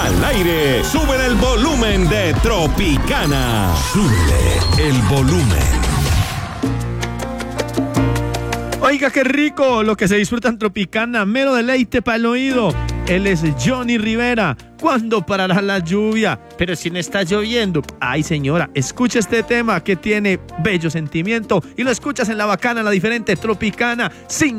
al aire. Sube el volumen de Tropicana. Sube el volumen. Oiga, qué rico lo que se disfruta en Tropicana, mero deleite para el oído. Él es Johnny Rivera. ¿Cuándo parará la lluvia? Pero si no está lloviendo. Ay, señora, escucha este tema que tiene bello sentimiento y lo escuchas en La Bacana, la diferente Tropicana.